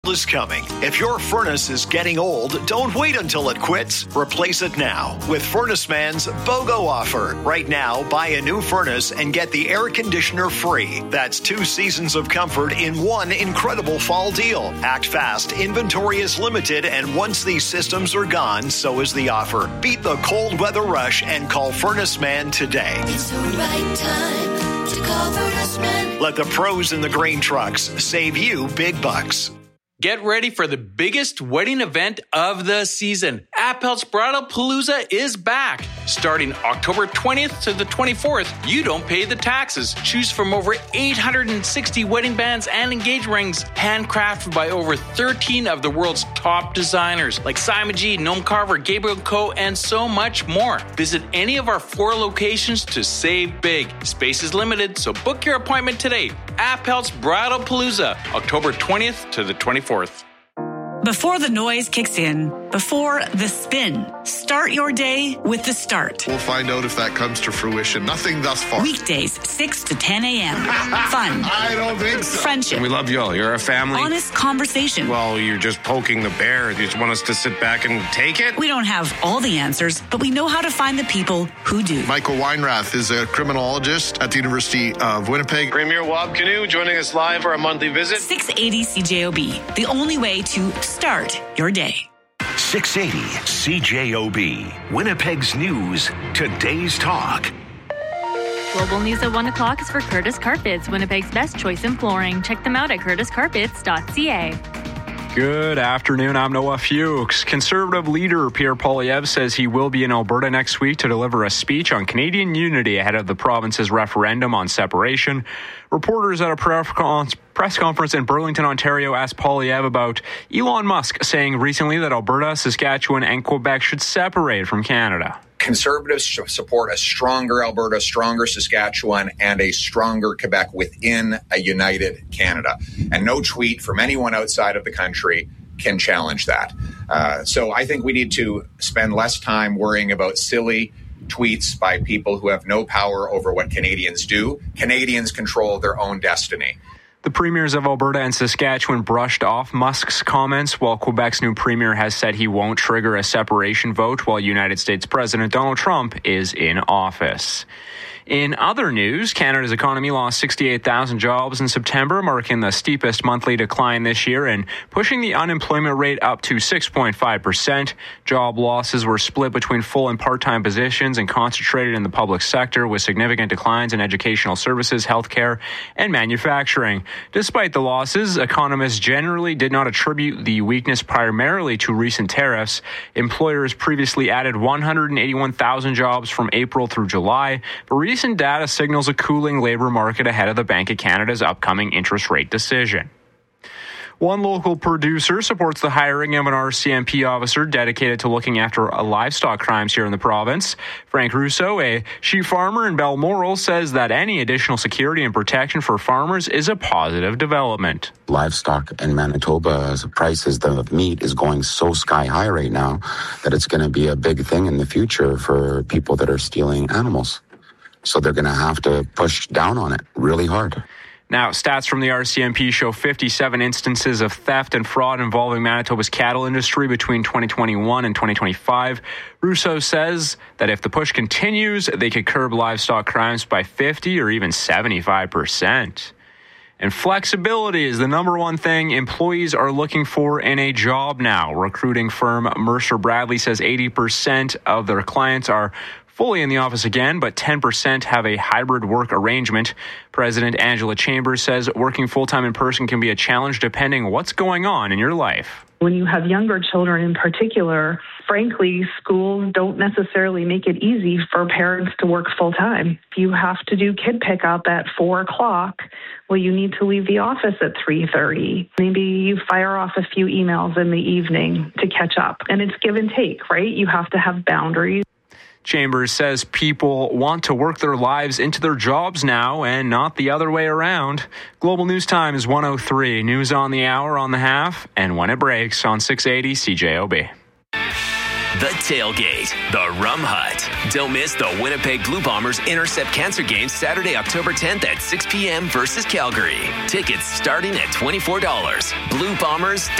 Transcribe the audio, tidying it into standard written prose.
is coming. If your furnace is getting old, don't wait until it quits. Replace it now with Furnace Man's BOGO offer. Right now, buy a new furnace and get the air conditioner free. That's 2 seasons of comfort in one incredible fall deal. Act fast. Inventory is limited, and once these systems are gone, so is the offer. Beat the cold weather rush and call Furnace Man today. It's the right time to call Furnace Man. Let the pros in the grain trucks save you big bucks. Get ready for the biggest wedding event of the season. Appel's Bridal Palooza is back. Starting October 20th to the 24th, you don't pay the taxes. Choose from over 860 wedding bands and engagement rings, handcrafted by over 13 of the world's top designers, like Simon G, Noam Carver, Gabriel Co., and so much more. Visit any of our 4 locations to save big. Space is limited, so book your appointment today. Appel's Bridal Palooza, October 20th to the 24th. Before the noise kicks in, before the spin, start your day with The Start. We'll find out if that comes to fruition. Nothing thus far. Weekdays, 6 to 10 a.m. Fun. I don't think so. Friendship. We love you all. You're a family. Honest conversation. Well, you're just poking the bear. You just want us to sit back and take it? We don't have all the answers, but we know how to find the people who do. Michael Weinrath is a criminologist at the University of Winnipeg. Premier Wab Canoe joining us live for a monthly visit. 680 CJOB, the only way to start your day. 680 CJOB, Winnipeg's news, today's talk. Global news at 1 o'clock is for Curtis Carpets, Winnipeg's best choice in flooring. Check them out at curtiscarpets.ca. Good afternoon. I'm Noah Fuchs. Conservative leader Pierre Poilievre says he will be in Alberta next week to deliver a speech on Canadian unity ahead of the province's referendum on separation. Reporters at a press conference in Burlington, Ontario, asked Poilievre about Elon Musk saying recently that Alberta, Saskatchewan, and Quebec should separate from Canada. Conservatives support a stronger Alberta, stronger Saskatchewan, and a stronger Quebec within a united Canada. And no tweet from anyone outside of the country can challenge that. So I think we need to spend less time worrying about silly tweets by people who have no power over what Canadians do. Canadians control their own destiny. The premiers of Alberta and Saskatchewan brushed off Musk's comments, while Quebec's new premier has said he won't trigger a separation vote while United States President Donald Trump is in office. In other news, Canada's economy lost 68,000 jobs in September, marking the steepest monthly decline this year and pushing the unemployment rate up to 6.5%. Job losses were split between full and part-time positions and concentrated in the public sector, with significant declines in educational services, healthcare, and manufacturing. Despite the losses, economists generally did not attribute the weakness primarily to recent tariffs. Employers previously added 181,000 jobs from April through July, but recent data signals a cooling labor market ahead of the Bank of Canada's upcoming interest rate decision. One local producer supports the hiring of an RCMP officer dedicated to looking after livestock crimes here in the province. Frank Russo, a sheep farmer in Balmoral, says that any additional security and protection for farmers is a positive development. Livestock in Manitoba, the prices of meat is going so sky high right now that it's going to be a big thing in the future for people that are stealing animals. So they're going to have to push down on it really hard. Now, stats from the RCMP show 57 instances of theft and fraud involving Manitoba's cattle industry between 2021 and 2025. Russo says that if the push continues, they could curb livestock crimes by 50 or even 75%. And flexibility is the number one thing employees are looking for in a job now. Recruiting firm Mercer Bradley says 80% of their clients are fully in the office again, but 10% have a hybrid work arrangement. President Angela Chambers says working full-time in person can be a challenge depending what's going on in your life. When you have younger children in particular, frankly, schools don't necessarily make it easy for parents to work full-time. If you have to do kid pickup at 4 o'clock, well, you need to leave the office at 3:30. Maybe you fire off a few emails in the evening to catch up. And it's give and take, right? You have to have boundaries. Chambers says people want to work their lives into their jobs now and not the other way around. Global News Time is 1:03. News on the hour, on the half, and when it breaks on 680 CJOB. The Tailgate, the Rum Hut. Don't miss the Winnipeg Blue Bombers Intercept Cancer game Saturday, October 10th at 6 p.m. versus Calgary. Tickets starting at $24. BlueBombers.com.